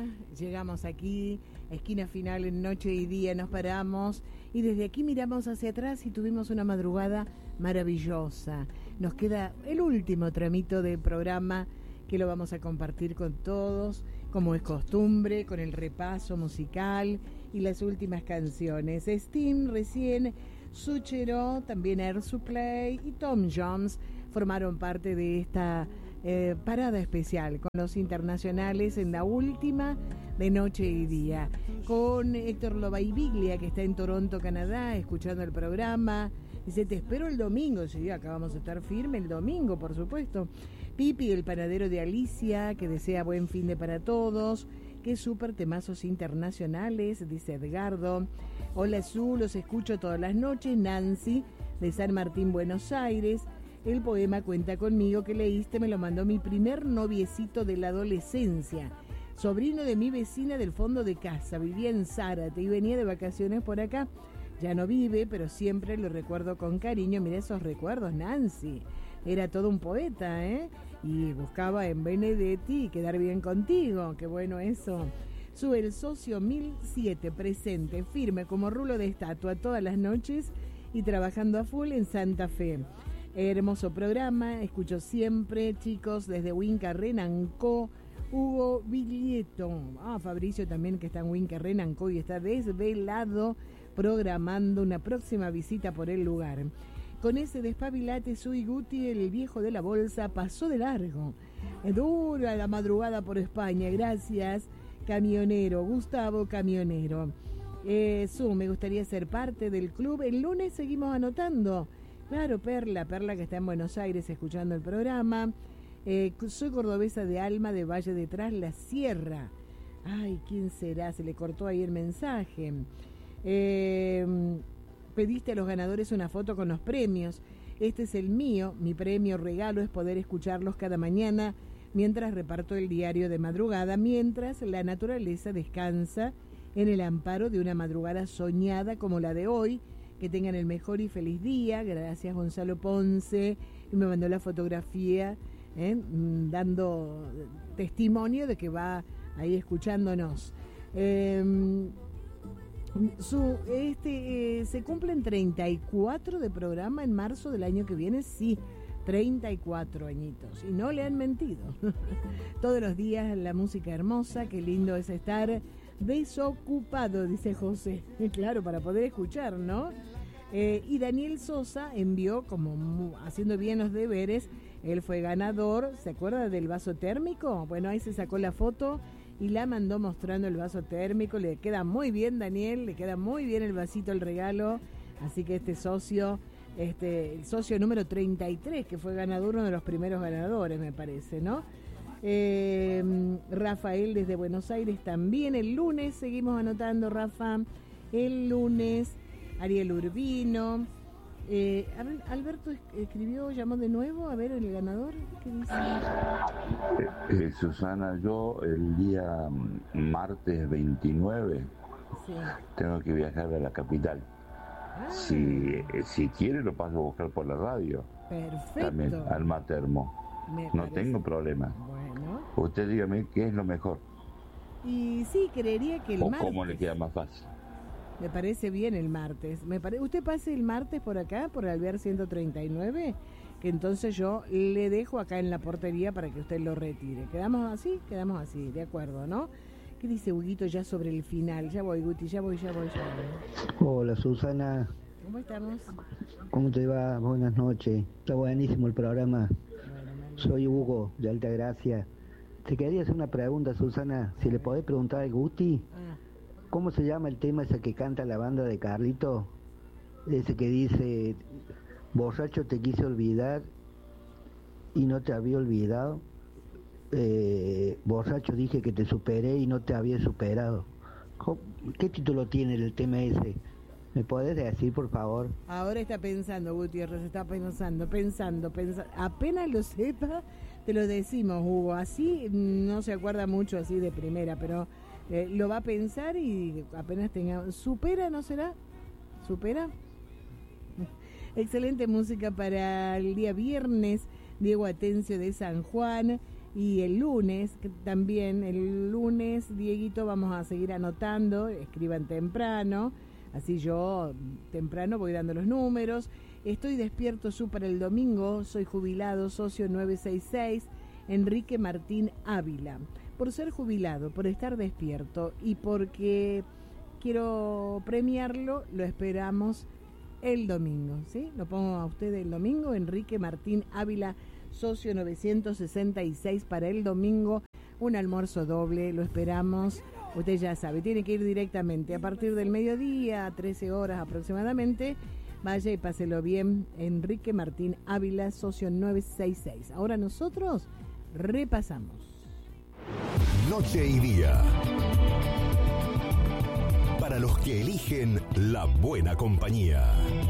llegamos aquí, esquina final en Noche y Día, nos paramos y desde aquí miramos hacia atrás y tuvimos una madrugada maravillosa. Nos queda el último tramito del programa que lo vamos a compartir con todos, como es costumbre, con el repaso musical y las últimas canciones. Sting recién, Suchero, también Air Supply y Tom Jones formaron parte de esta parada especial con los internacionales en la última de Noche y Día, con Héctor Lobaibiglia, que está en Toronto, Canadá, escuchando el programa. Dice, te espero el domingo. Sí, acá vamos a estar firme el domingo, por supuesto. Pipi, el panadero de Alicia, que desea buen fin de para todos. Qué súper temazos internacionales, dice Edgardo. Hola, Su, los escucho todas las noches. Nancy, de San Martín, Buenos Aires. El poema Cuenta conmigo que leíste me lo mandó mi primer noviecito de la adolescencia, sobrino de mi vecina del fondo de casa. Vivía en Zárate y venía de vacaciones por acá. Ya no vive, pero siempre lo recuerdo con cariño. Mira esos recuerdos, Nancy. Era todo un poeta, ¿eh? Y buscaba en Benedetti quedar bien contigo. Qué bueno eso. Sube el socio 1007, presente, firme como rulo de estatua todas las noches y trabajando a full en Santa Fe. Hermoso programa, escucho siempre, chicos, desde Huinca Renancó. Hugo Viglieto, Fabricio también, que está en Huinca Renancó y está desvelado programando una próxima visita por el lugar. Con ese despabilate, Sui Guti, el viejo de la bolsa, pasó de largo. Dura la madrugada por España, gracias, camionero, Gustavo Camionero. Me gustaría ser parte del club. El lunes seguimos anotando. Claro, Perla que está en Buenos Aires escuchando el programa. Soy cordobesa de alma, de Valle de Tras la Sierra. Ay, ¿quién será? Se le cortó ahí el mensaje. Pediste a los ganadores una foto con los premios. Este es el mío. Mi premio regalo es poder escucharlos cada mañana mientras reparto el diario de madrugada, mientras la naturaleza descansa en el amparo de una madrugada soñada como la de hoy. Que tengan el mejor y feliz día. Gracias, Gonzalo Ponce. Y me mandó la fotografía, dando testimonio de que va ahí escuchándonos. Se cumplen 34 de programa en marzo del año que viene. Sí, 34 añitos. Y no le han mentido. Todos los días la música hermosa. Qué lindo es estar desocupado, dice José. Claro, para poder escuchar, ¿no? Y Daniel Sosa envió, como haciendo bien los deberes, él fue ganador. ¿Se acuerda del vaso térmico? Bueno, ahí se sacó la foto y la mandó mostrando el vaso térmico. Le queda muy bien, Daniel, le queda muy bien el vasito, el regalo. Así que el socio número 33, que fue ganador, uno de los primeros ganadores, me parece, ¿no? Rafael desde Buenos Aires también. El lunes seguimos anotando, Rafa. El lunes, Ariel Urbino. Alberto escribió, llamó de nuevo, a ver el ganador. ¿Qué dice? Susana, yo el día martes 29 tengo que viajar a la capital. Si quiere lo paso a buscar por la radio. Perfecto. También, Alma Termo. No tengo problema. Bueno. Usted dígame qué es lo mejor. Y sí, creería que el martes. ¿O cómo le queda más fácil? Me parece bien el martes. ¿Usted pase el martes por acá, por Alvear 139? Que entonces yo le dejo acá en la portería para que usted lo retire. ¿Quedamos así? Quedamos así, de acuerdo, ¿no? ¿Qué dice Huguito ya sobre el final? Ya voy, Guti, ya voy. Hola, Susana. ¿Cómo estamos? ¿Cómo te va? Buenas noches. Está buenísimo el programa. Soy Hugo, de Altagracia. Te quería hacer una pregunta, Susana. Si le podés preguntar al Guti, ¿cómo se llama el tema ese que canta la banda de Carlito? Ese que dice, borracho te quise olvidar y no te había olvidado. Borracho dije que te superé y no te había superado. ¿Qué título tiene el tema ese? ¿Me podés decir, por favor? Ahora está pensando, Gutiérrez, está pensando. Apenas lo sepa, te lo decimos, Hugo. Así no se acuerda mucho así de primera, pero lo va a pensar y apenas tenga... ¿Supera, no será? ¿Supera? Excelente música para el día viernes. Diego Atencio de San Juan. Y el lunes, el lunes, Dieguito, vamos a seguir anotando, escriban temprano, así yo temprano voy dando los números. Estoy despierto súper el domingo, soy jubilado, socio 966, Enrique Martín Ávila. Por ser jubilado, por estar despierto y porque quiero premiarlo, lo esperamos el domingo, ¿sí? Lo pongo a usted el domingo, Enrique Martín Ávila, socio 966 para el domingo, un almuerzo doble, lo esperamos, usted ya sabe, tiene que ir directamente a partir del mediodía, a 13 horas aproximadamente, vaya y páselo bien, Enrique Martín Ávila, socio 966. Ahora nosotros repasamos. Noche y día. Para los que eligen la buena compañía.